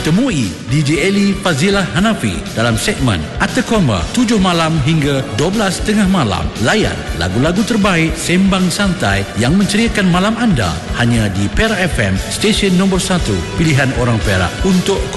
temui DJ Eli Fazilah Hanafi dalam segmen Atta Komba 7 malam hingga 12 tengah malam. Layan lagu-lagu terbaik sembang santai yang menceriakan malam anda hanya di Perak FM, stesen nombor 1 pilihan orang Perak untuk